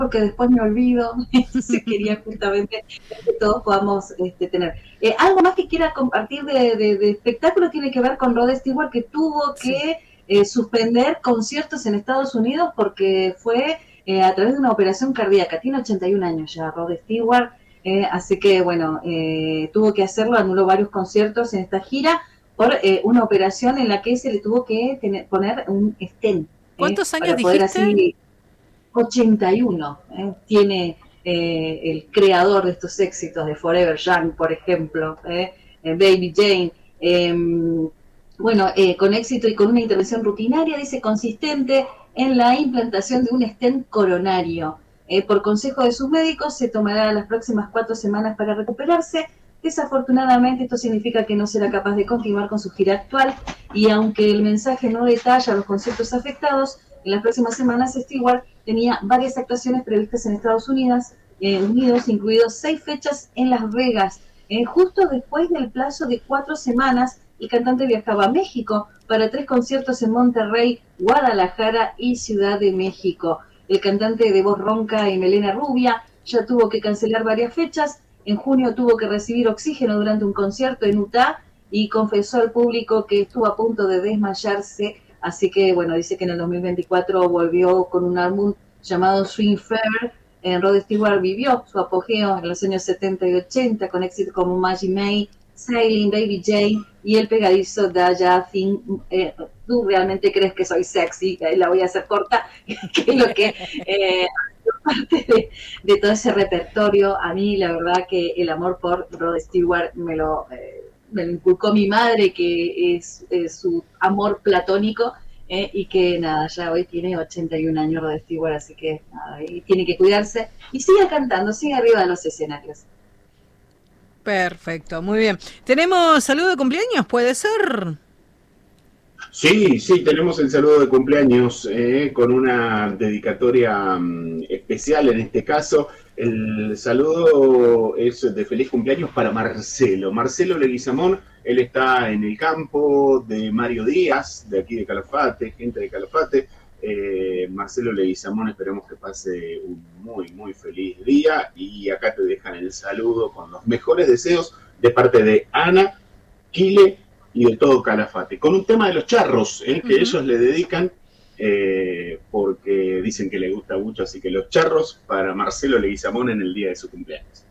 porque después me olvido. Entonces quería justamente que todos podamos tener. Algo más que quiera compartir de espectáculo tiene que ver con Rod Stewart, que tuvo Sí. que suspender conciertos en Estados Unidos porque fue a través de una operación cardíaca. Tiene 81 años ya Rod Stewart, así que bueno, tuvo que hacerlo, anuló varios conciertos en esta gira por una operación en la que se le tuvo que poner un stent ¿Cuántos años para poder dijiste? así. 81 tiene el creador de estos éxitos de Forever Young, por ejemplo, Baby Jane. Bueno, con éxito y con una intervención rutinaria, dice, consistente en la implantación de un stent coronario. Por consejo de sus médicos, se tomará las próximas 4 semanas para recuperarse. Desafortunadamente, esto significa que no será capaz de continuar con su gira actual, y aunque el mensaje no detalla los conciertos afectados, en las próximas semanas Stewart tenía varias actuaciones previstas en Estados Unidos, incluidos 6 fechas en Las Vegas. Justo después del plazo de 4 semanas, el cantante viajaba a México para 3 conciertos en Monterrey, Guadalajara y Ciudad de México. El cantante de voz ronca y melena rubia ya tuvo que cancelar varias fechas. En junio tuvo que recibir oxígeno durante un concierto en Utah y confesó al público que estuvo a punto de desmayarse. Así que, bueno, dice que en el 2024 volvió con un álbum llamado Swing Fair. Rod Stewart vivió su apogeo en los años 70 y 80 con éxitos como Maggie May, Sailing, Baby Jane y el pegadizo Daya Thing. ¿Tú realmente crees que soy sexy? La voy a hacer corta, que es lo que parte de todo ese repertorio. A mí la verdad que el amor por Rod Stewart me lo inculcó mi madre, que es su amor platónico, y que nada, ya hoy tiene 81 años Rod Stewart, así que nada, y tiene que cuidarse y sigue cantando, sigue arriba de los escenarios. Perfecto, muy bien. ¿Tenemos saludo de cumpleaños? ¿Puede ser? Sí, sí, tenemos el saludo de cumpleaños con una dedicatoria especial en este caso. El saludo es de feliz cumpleaños para Marcelo. Marcelo Leguizamón, él está en el campo de Mario Díaz, de aquí de Calafate, gente de Calafate. Marcelo Leguizamón, esperemos que pase un muy, muy feliz día. Y acá te dejan el saludo con los mejores deseos de parte de Ana, Kile y de todo Calafate, con un tema de los charros, que ellos le dedican, porque dicen que le gusta mucho, así que los charros para Marcelo Leguizamón en el día de su cumpleaños.